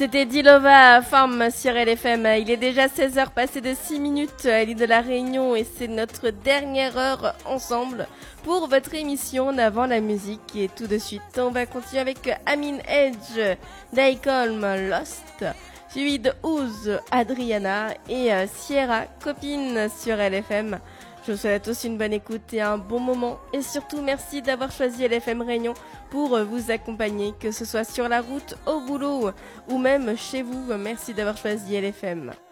C'était Dilova Farm sur LFM. Il est déjà 16h passé de 6 minutes à l'île de la Réunion et c'est notre dernière heure ensemble pour votre émission d'avant la musique. Et tout de suite, on va continuer avec Amin Edge, Daikolm, Lost, suivi de Ouz, Adriana et Sierra, copine sur LFM. Je vous souhaite à tous une bonne écoute et un bon moment. Et surtout, merci d'avoir choisi LFM Réunion pour vous accompagner, que ce soit sur la route, au boulot ou même chez vous. Merci d'avoir choisi LFM.